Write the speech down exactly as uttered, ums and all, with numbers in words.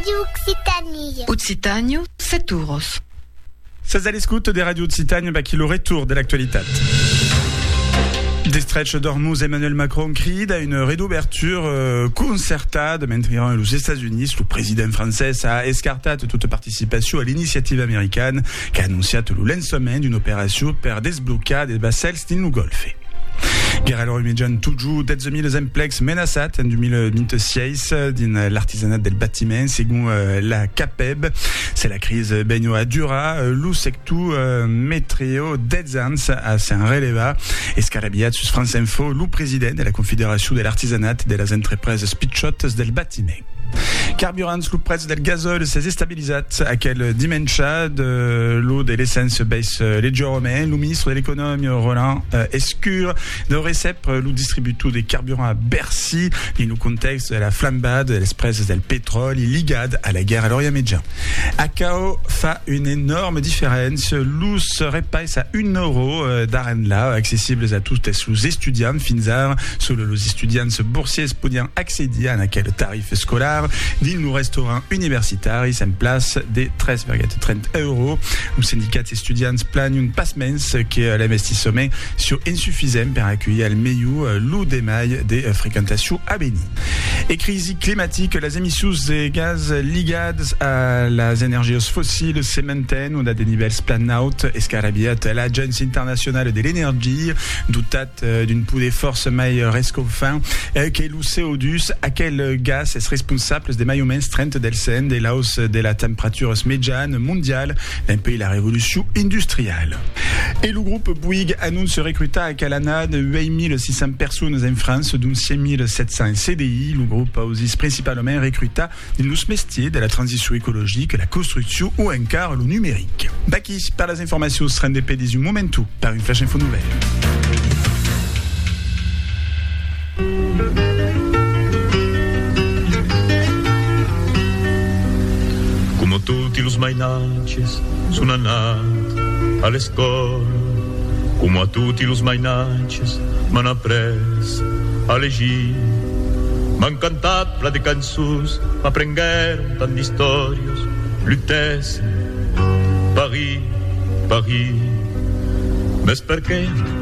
Radio Occitanie. Occitanie, Setouros. C'est à l'écoute des radios Occitanie bah, qui le retour de l'actualité. Des stretch d'Ormuz, Emmanuel Macron cride à une réouverture euh, concertada mentre les États-Unis, le président français a escartat toute participation à l'initiative américaine qui a annoncé le lancement d'une opération per desbloquer des vassals nel Golfe. Guerra l'Orimigian toujours des mille emplex menaçat en deux mille vingt-six dans l'artisanat del bâtiment selon euh, la CAPEB. C'est la crise begno a dura, lo sectu euh, metrio dez ans a s'en releva. Escarabiat sus France Info, lo président de la Confédération de l'artisanat de las entreprises pitchotes del bâtiment. Carburants, lo prezzo del gazole s'est stabilisat a quel dimensia de l'eau de l'essence baisse leggermente. Le ministre de l'économie Roland euh, Escure de recep lo distributo des carburants à Bercy dans le contexte de la flambade de l'espresse del pétrole ligade à la guerre à l'Orient Médian. A C A O fa une énorme différence. Lo serait pas à un euro euh, d'arenda accessibles à tous les étudiants fins sur les étudiants boursiers podiant accéder à quel tarif scolaire dans nos restaurants universitaires en place de treize virgule trente euros. Le syndicat étudiants plane une passe-mens qui est l'investissement sur insuffisant pour accueillir le meilleur lot d'émail des fréquentations à Béni. Et crise climatique, les émissions de gaz ligées à les énergies fossiles se maintiennent ou à des niveaux planaut. Escarabiat, l'Agence internationale de l'énergie, doutat d'une poude de force mai rescofin, qui est le C O deux, à quel gaz est responsable des maillots trente del sen de la hausse de la température médiane mondiale d'un pays la révolution industrielle. Et le groupe Bouygues annonce recruter à Calanade huit mille six cents personnes en France, dont cinq mille sept cents en C D I. Le groupe a aussi principalement recruté dans les métiers de la transition écologique, la construction ou encore le numérique. Baki, par les informations, sera des P du Momentum, par une flash info nouvelle. Come tutti los mainances sono nati all'escola, come a tutti los mainances m'han après a legir. M'han cantat pla de cançons, m'aprengueren tant d'històries, lluitessen, Paris, Paris, més per què?